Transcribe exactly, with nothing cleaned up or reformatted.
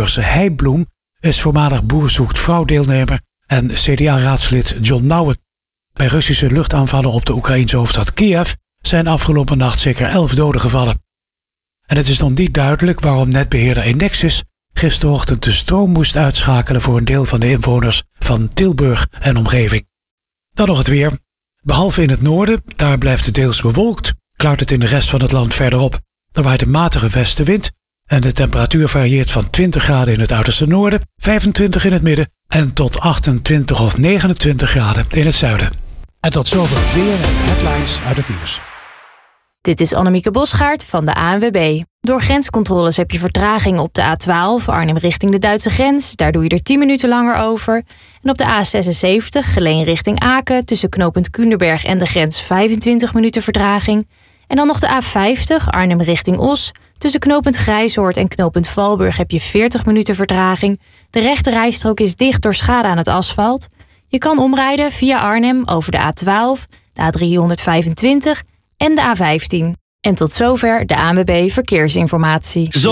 Tilburgse Heibloem is voormalig Boer zoekt vrouw-deelnemer en C D A-raadslid John Nouwen. Bij Russische luchtaanvallen op de Oekraïense hoofdstad Kiev zijn afgelopen nacht zeker elf doden gevallen. En het is nog niet duidelijk waarom netbeheerder Enexis gisterochtend de stroom moest uitschakelen voor een deel van de inwoners van Tilburg en omgeving. Dan nog het weer. Behalve in het noorden, daar blijft het deels bewolkt, klaart het in de rest van het land verder op. Er waait een matige westenwind en de temperatuur varieert van twintig graden in het uiterste noorden, vijfentwintig in het midden en tot achtentwintig of negenentwintig graden in het zuiden. En tot zover het weer en de headlines uit het nieuws. Dit is Annemieke Bosgaard van de A N W B. Door grenscontroles heb je vertraging op de A twaalf Arnhem richting de Duitse grens. Daar doe je er tien minuten langer over. En op de A zesenzeventig Geleen richting Aken tussen knooppunt Kunderberg en de grens vijfentwintig minuten vertraging. En dan nog de A vijftig Arnhem richting Os. Tussen knooppunt Grijzoord en knooppunt Valburg heb je veertig minuten vertraging. De rechte rijstrook is dicht door schade aan het asfalt. Je kan omrijden via Arnhem over de A twaalf, de A driehonderdvijfentwintig en de A vijftien. En tot zover de A N W B Verkeersinformatie. Zo